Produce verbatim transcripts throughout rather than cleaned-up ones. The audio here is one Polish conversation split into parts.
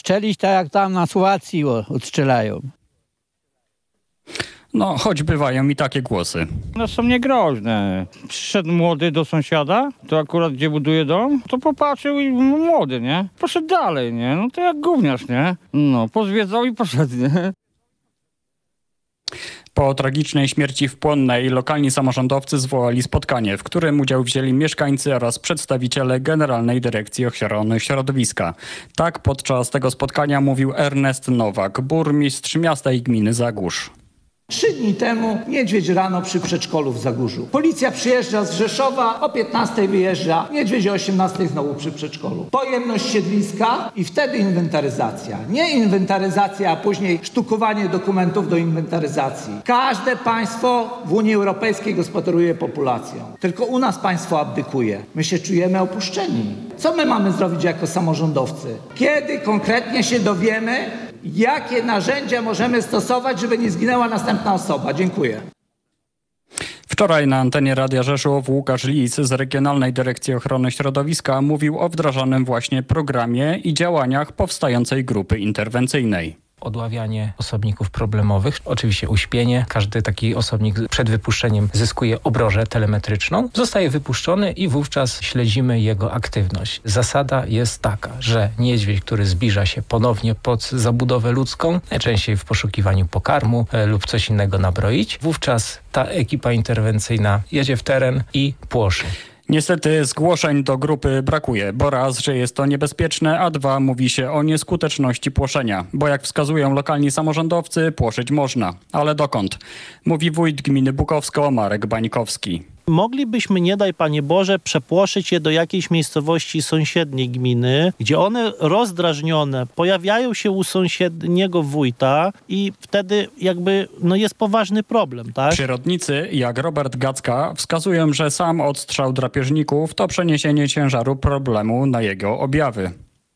strzelić tak jak tam na Słowacji o, odstrzelają. No, choć bywają i takie głosy. No są niegroźne. Przyszedł młody do sąsiada, to akurat gdzie buduje dom, to popatrzył i młody, nie? Poszedł dalej, nie? No to jak gówniarz, nie? No, pozwiedzał i poszedł, nie? Po tragicznej śmierci w Płonnej lokalni samorządowcy zwołali spotkanie, w którym udział wzięli mieszkańcy oraz przedstawiciele Generalnej Dyrekcji Ochrony Środowiska. Tak podczas tego spotkania mówił Ernest Nowak, burmistrz miasta i gminy Zagórz. Trzy dni temu niedźwiedź rano przy przedszkolu w Zagórzu. Policja przyjeżdża z Rzeszowa, o piętnastej wyjeżdża, niedźwiedź o osiemnastej znowu przy przedszkolu. Pojemność siedliska i wtedy inwentaryzacja. Nie inwentaryzacja, a później sztukowanie dokumentów do inwentaryzacji. Każde państwo w Unii Europejskiej gospodaruje populacją. Tylko u nas państwo abdykuje. My się czujemy opuszczeni. Co my mamy zrobić jako samorządowcy? Kiedy konkretnie się dowiemy, jakie narzędzia możemy stosować, żeby nie zginęła następna osoba? Dziękuję. Wczoraj na antenie Radia Rzeszów Łukasz Lis z Regionalnej Dyrekcji Ochrony Środowiska mówił o wdrażanym właśnie programie i działaniach powstającej grupy interwencyjnej. Odławianie osobników problemowych, oczywiście uśpienie. Każdy taki osobnik przed wypuszczeniem zyskuje obrożę telemetryczną. Zostaje wypuszczony i wówczas śledzimy jego aktywność. Zasada jest taka, że niedźwiedź, który zbliża się ponownie pod zabudowę ludzką, najczęściej w poszukiwaniu pokarmu e, lub coś innego nabroić, wówczas ta ekipa interwencyjna jedzie w teren i płoszy. Niestety zgłoszeń do grupy brakuje, bo raz, że jest to niebezpieczne, a dwa, mówi się o nieskuteczności płoszenia. Bo jak wskazują lokalni samorządowcy, płoszyć można. Ale dokąd? Mówi wójt gminy Bukowsko Marek Bańkowski. Moglibyśmy, nie daj Panie Boże, przepłoszyć je do jakiejś miejscowości sąsiedniej gminy, gdzie one rozdrażnione pojawiają się u sąsiedniego wójta i wtedy jakby no jest poważny problem, tak? Przyrodnicy, jak Robert Gacka, wskazują, że sam odstrzał drapieżników to przeniesienie ciężaru problemu na jego objawy.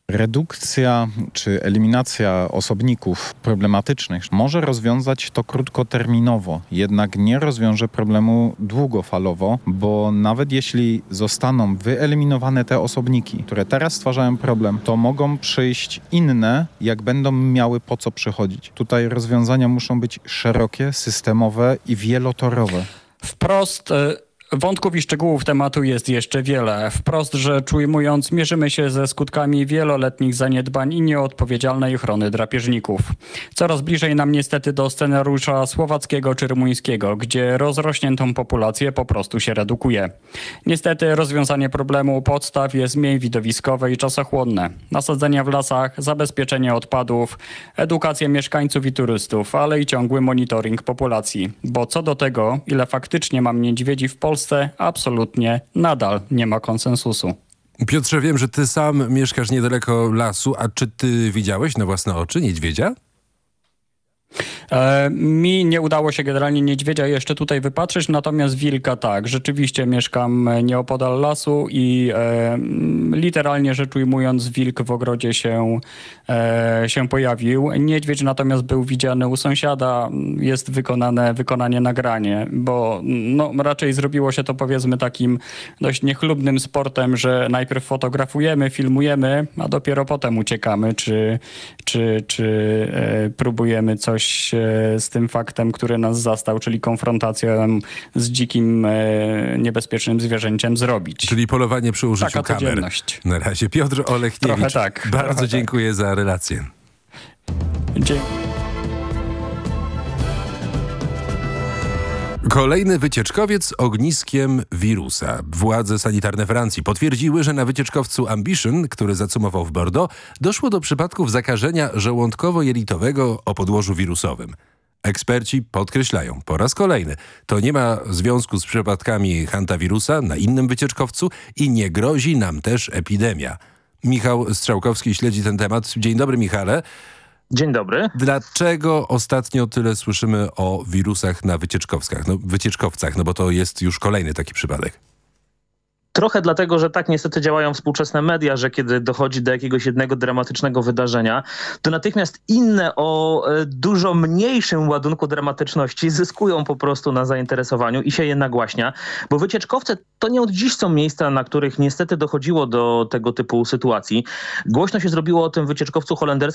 Redukcja czy eliminacja osobników problematycznych może rozwiązać to krótkoterminowo, jednak nie rozwiąże problemu długofalowo, bo nawet jeśli zostaną wyeliminowane te osobniki, które teraz stwarzają problem, to mogą przyjść inne, jak będą miały po co przychodzić. Tutaj rozwiązania muszą być szerokie, systemowe i wielotorowe. Wprost... Wątków i szczegółów tematu jest jeszcze wiele. Wprost rzecz ujmując, mierzymy się ze skutkami wieloletnich zaniedbań i nieodpowiedzialnej ochrony drapieżników. Coraz bliżej nam niestety do scenariusza słowackiego czy rumuńskiego, gdzie rozrośniętą populację po prostu się redukuje. Niestety rozwiązanie problemu podstaw jest mniej widowiskowe i czasochłonne. Nasadzenia w lasach, zabezpieczenie odpadów, edukacja mieszkańców i turystów, ale i ciągły monitoring populacji. Bo co do tego, ile faktycznie mam niedźwiedzi w Polsce, absolutnie nadal nie ma konsensusu. Piotrze, wiem, że ty sam mieszkasz niedaleko lasu, a czy ty widziałeś na własne oczy niedźwiedzia? E, mi nie udało się generalnie niedźwiedzia jeszcze tutaj wypatrzyć, natomiast wilka tak. Rzeczywiście mieszkam nieopodal lasu i e, literalnie rzecz ujmując wilk w ogrodzie się, e, się pojawił. Niedźwiedź natomiast był widziany u sąsiada. Jest wykonane wykonanie nagranie, bo no, raczej zrobiło się to powiedzmy takim dość niechlubnym sportem, że najpierw fotografujemy, filmujemy, a dopiero potem uciekamy, czy, czy, czy e, próbujemy coś z tym faktem, który nas zastał, czyli konfrontacją z dzikim, niebezpiecznym zwierzęciem zrobić. Czyli polowanie przy użyciu Taka kamer. codzienność. Na razie Piotr Olechniewicz. Trochę tak. Bardzo Trochę dziękuję tak. za relację. Dziękuję. Kolejny wycieczkowiec ogniskiem wirusa. Władze sanitarne Francji potwierdziły, że na wycieczkowcu Ambition, który zacumował w Bordeaux, doszło do przypadków zakażenia żołądkowo-jelitowego o podłożu wirusowym. Eksperci podkreślają po raz kolejny, to nie ma związku z przypadkami hantawirusa na innym wycieczkowcu i nie grozi nam też epidemia. Michał Strzałkowski śledzi ten temat. Dzień dobry, Michale. Dzień dobry. Dlaczego ostatnio tyle słyszymy o wirusach na wycieczkowcach? No, wycieczkowcach, no bo to jest już kolejny taki przypadek. Trochę dlatego, że tak niestety działają współczesne media, że kiedy dochodzi do jakiegoś jednego dramatycznego wydarzenia, to natychmiast inne o e, dużo mniejszym ładunku dramatyczności zyskują po prostu na zainteresowaniu i się je nagłaśnia, bo wycieczkowce to nie od dziś są miejsca, na których niestety dochodziło do tego typu sytuacji. Głośno się zrobiło o tym wycieczkowcu holenderskim